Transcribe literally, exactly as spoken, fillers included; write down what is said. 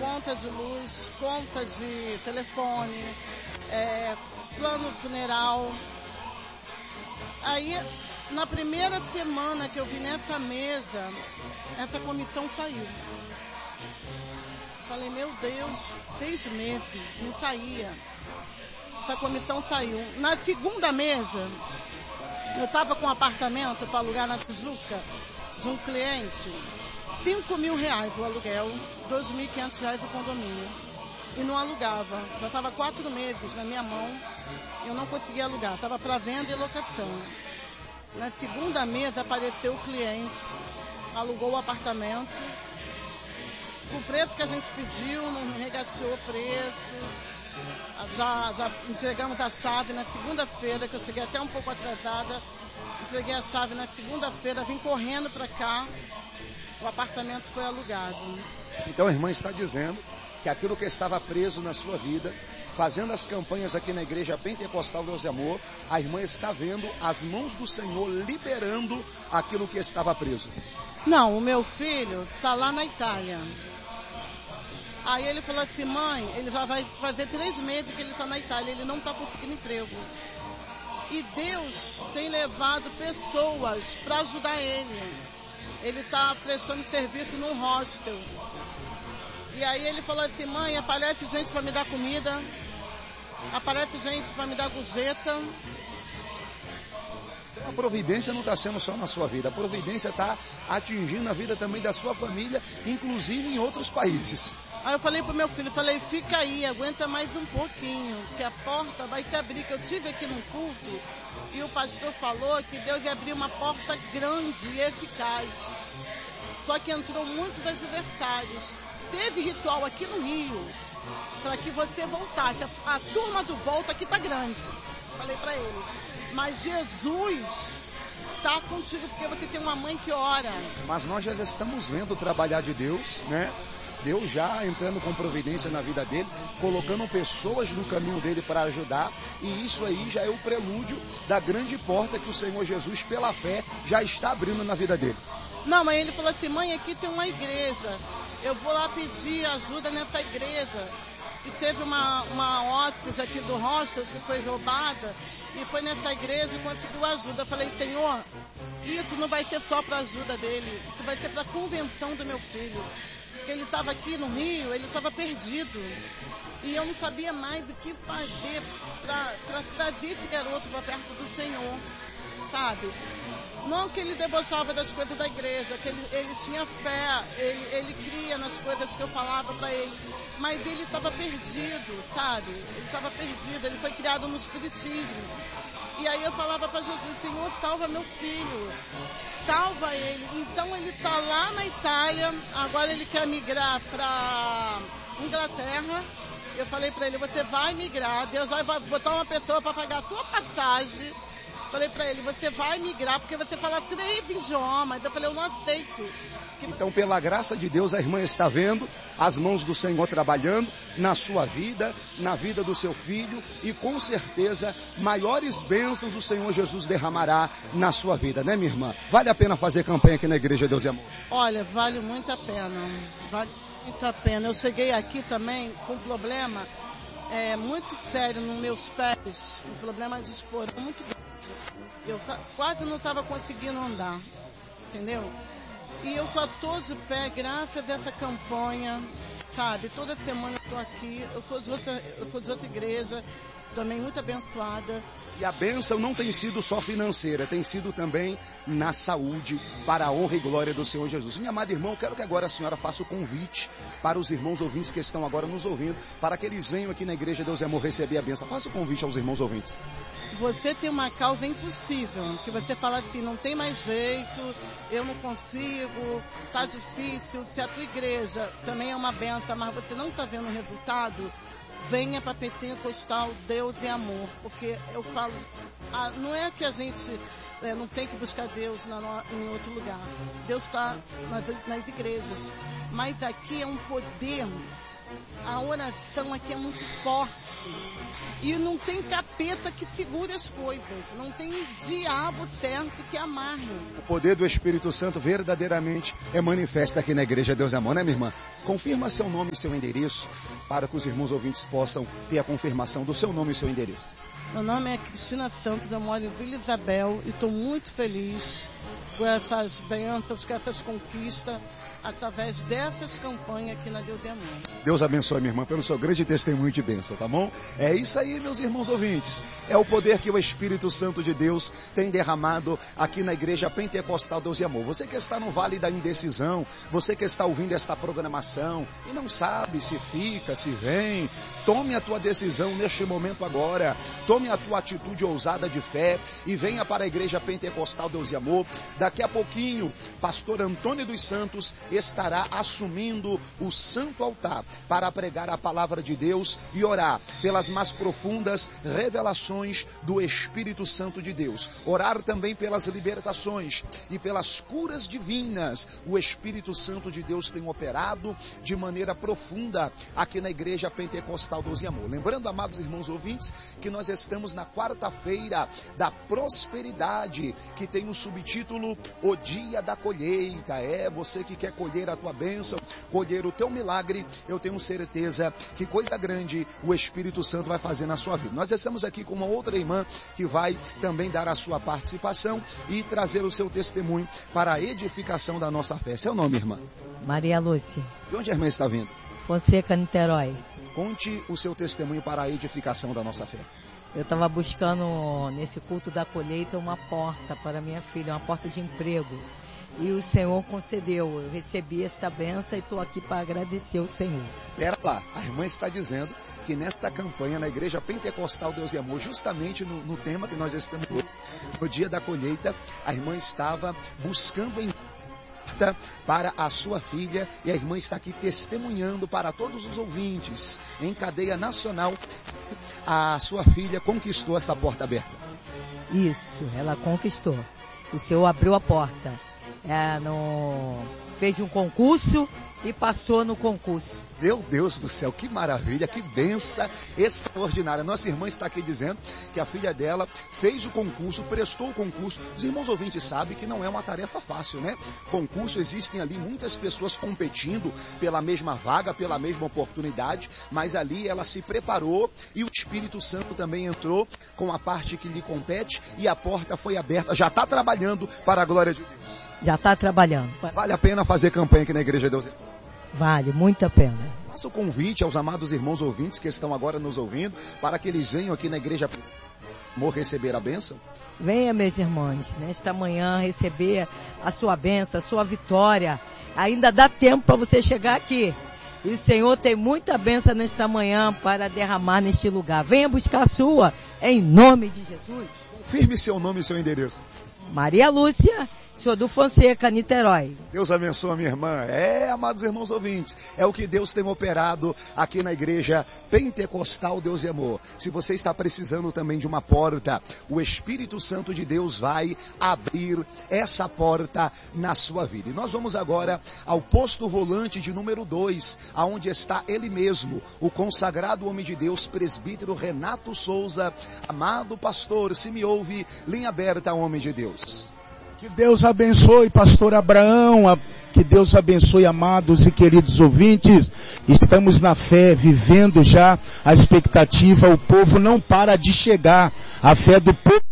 conta de luz, conta de telefone, é, plano funeral. Aí, na primeira semana que eu vi nessa mesa, essa comissão saiu. Falei, meu Deus, seis meses, não saía. Essa comissão saiu. Na segunda mesa, eu estava com um apartamento para alugar na Tijuca, de um cliente, cinco mil reais o aluguel, dois mil e quinhentos reais o condomínio. E não alugava. Já estava quatro meses na minha mão, eu não conseguia alugar. Estava para venda e locação. Na segunda mesa apareceu o cliente, alugou o apartamento. O preço que a gente pediu, não regateou o preço. Já, já entregamos a chave na segunda-feira, que eu cheguei até um pouco atrasada. Entreguei a chave na segunda-feira, vim correndo para cá. O apartamento foi alugado. Então a irmã está dizendo que aquilo que estava preso na sua vida, fazendo as campanhas aqui na Igreja Pentecostal Deus e Amor, a irmã está vendo as mãos do Senhor liberando aquilo que estava preso. Não, o meu filho está lá na Itália. Aí ele falou assim, mãe, ele já vai fazer três meses que ele está na Itália, ele não está conseguindo emprego. E Deus tem levado pessoas para ajudar ele. Ele está prestando serviço num hostel. E aí ele falou assim, mãe, aparece gente para me dar comida, aparece gente para me dar gorjeta. A providência não está sendo só na sua vida, a providência está atingindo a vida também da sua família, inclusive em outros países. Aí eu falei pro meu filho, falei, fica aí, aguenta mais um pouquinho, que a porta vai se abrir, que eu tive aqui num culto, e o pastor falou que Deus ia abrir uma porta grande e eficaz. Só que entrou muitos adversários. Teve ritual aqui no Rio, para que você voltasse. A, a turma do volta aqui tá grande, falei para ele. Mas Jesus está contigo, porque você tem uma mãe que ora. Mas nós já estamos vendo o trabalhar de Deus, né? Deus já entrando com providência na vida dele, colocando pessoas no caminho dele para ajudar, e isso aí já é o prelúdio da grande porta que o Senhor Jesus, pela fé, já está abrindo na vida dele. Não, mas ele falou assim, mãe, aqui tem uma igreja, eu vou lá pedir ajuda nessa igreja. E teve uma, uma hóspede aqui do hostel que foi roubada, e foi nessa igreja e conseguiu ajuda. Eu falei, Senhor, isso não vai ser só para a ajuda dele, isso vai ser para a convenção do meu filho. Porque ele estava aqui no Rio, ele estava perdido. E eu não sabia mais o que fazer para trazer esse garoto para perto do Senhor, sabe? Não que ele debochava das coisas da igreja, que ele, ele tinha fé, ele, ele cria nas coisas que eu falava para ele. Mas ele estava perdido, sabe? Ele estava perdido, ele foi criado no espiritismo. E aí eu falava para Jesus, Senhor, salva meu filho, salva ele. Então ele está lá na Itália, agora ele quer migrar para Inglaterra. Eu falei para ele, você vai migrar, Deus vai botar uma pessoa para pagar a tua passagem. Falei para ele, você vai migrar porque você fala três idiomas. Eu falei, eu não aceito. Então, pela graça de Deus, a irmã está vendo as mãos do Senhor trabalhando na sua vida, na vida do seu filho, e com certeza maiores bênçãos o Senhor Jesus derramará na sua vida, né, minha irmã? Vale a pena fazer campanha aqui na Igreja Deus e Amor? Olha, vale muito a pena, vale muito a pena. Eu cheguei aqui também com um problema é, muito sério nos meus pés, um problema de esporão muito grande. Eu quase não estava conseguindo andar, entendeu? E eu só estou de pé graças a essa campanha, sabe? Toda semana eu estou aqui, eu sou, de outra, eu sou de outra igreja, também muito abençoada. E a bênção não tem sido só financeira, tem sido também na saúde, para a honra e glória do Senhor Jesus. Minha amada irmã, eu quero que agora a senhora faça o convite para os irmãos ouvintes que estão agora nos ouvindo, para que eles venham aqui na Igreja Deus e Amor receber a bênção. Faça o convite aos irmãos ouvintes. Se você tem uma causa impossível, que você fala assim, não tem mais jeito, eu não consigo, tá difícil, se a tua igreja também é uma bênção, mas você não está vendo o resultado, venha para Pentecostal Deus e Amor, porque eu falo, ah, não é que a gente é, não tem que buscar Deus na, em outro lugar, Deus está nas, nas igrejas, mas aqui é um poder A oração aqui é muito forte. E não tem capeta que segure as coisas. Não tem diabo certo que amarre. O poder do Espírito Santo verdadeiramente é manifesto aqui na Igreja Deus é Amor, né, minha irmã? Confirma seu nome e seu endereço, para que os irmãos ouvintes possam ter a confirmação do seu nome e seu endereço. Meu nome é Cristina Santos, eu moro em Vila Isabel e estou muito feliz com essas bênçãos, com essas conquistas, através dessas campanhas aqui na Deus é Amor. Deus abençoe, minha irmã, pelo seu grande testemunho de bênção, tá bom? É isso aí, meus irmãos ouvintes. É o poder que o Espírito Santo de Deus tem derramado aqui na Igreja Pentecostal Deus e Amor. Você que está no Vale da Indecisão, você que está ouvindo esta programação e não sabe se fica, se vem, tome a tua decisão neste momento agora. Tome a tua atitude ousada de fé e venha para a Igreja Pentecostal Deus e Amor. Daqui a pouquinho, pastor Antônio dos Santos estará assumindo o santo altar para pregar a palavra de Deus e orar pelas mais profundas revelações do Espírito Santo de Deus. Orar também pelas libertações e pelas curas divinas. O Espírito Santo de Deus tem operado de maneira profunda aqui na Igreja Pentecostal Deus e Amor. Lembrando, amados irmãos ouvintes, que nós estamos na quarta-feira da prosperidade, que tem o subtítulo O Dia da Colheita. É você que quer colher a tua bênção, colher o teu milagre, eu tenho certeza que coisa grande o Espírito Santo vai fazer na sua vida. Nós estamos aqui com uma outra irmã que vai também dar a sua participação e trazer o seu testemunho para a edificação da nossa fé. Seu nome, irmã? Maria Lúcia. De onde a irmã está vindo? Fonseca, Niterói. Conte o seu testemunho para a edificação da nossa fé. Eu estava buscando nesse culto da colheita uma porta para minha filha, uma porta de emprego. E o Senhor concedeu. Eu recebi essa benção e estou aqui para agradecer ao Senhor. Pera lá, a irmã está dizendo que nesta campanha na Igreja Pentecostal Deus e Amor, justamente no, no tema que nós estamos no dia da colheita, a irmã estava buscando em para a sua filha, e a irmã está aqui testemunhando para todos os ouvintes, em cadeia nacional, a sua filha conquistou essa porta aberta. Isso, ela conquistou. O Senhor abriu a porta. É, no... Fez um concurso e passou no concurso. Meu Deus do céu, que maravilha, que benção extraordinária. Nossa irmã está aqui dizendo que a filha dela fez o concurso, prestou o concurso. Os irmãos ouvintes sabem que não é uma tarefa fácil, né? Concurso, existem ali muitas pessoas competindo pela mesma vaga, pela mesma oportunidade, mas ali ela se preparou e o Espírito Santo também entrou com a parte que lhe compete e a porta foi aberta. Já está trabalhando para a glória de Deus. Já está trabalhando. Vale a pena fazer campanha aqui na Igreja de Deus? Vale, muito a pena. Faça o convite aos amados irmãos ouvintes que estão agora nos ouvindo, para que eles venham aqui na Igreja Amor receber a bênção. Venha, meus irmãos, nesta manhã receber a sua bênção, a sua vitória. Ainda dá tempo para você chegar aqui. E o Senhor tem muita bênção nesta manhã para derramar neste lugar. Venha buscar a sua, em nome de Jesus. Confirme seu nome e seu endereço. Maria Lúcia, senhor do Fonseca, Niterói. Deus abençoe a minha irmã. É, amados irmãos ouvintes, é o que Deus tem operado aqui na Igreja Pentecostal Deus e Amor. Se você está precisando também de uma porta, o Espírito Santo de Deus vai abrir essa porta na sua vida. E nós vamos agora ao posto volante de número dois, aonde está ele mesmo, o consagrado homem de Deus, presbítero Renato Souza. Amado pastor, se me ouve, linha aberta, homem de Deus. Que Deus abençoe, pastor Abraão, que Deus abençoe, amados e queridos ouvintes. Estamos na fé, vivendo já a expectativa, o povo não para de chegar, a fé do povo